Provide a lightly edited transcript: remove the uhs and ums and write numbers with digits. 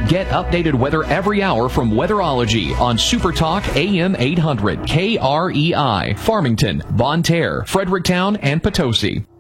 Get updated weather every hour from Weatherology on Super Talk AM 800 KREI, Farmington, Bonne Terre, Fredericktown, and Potosi.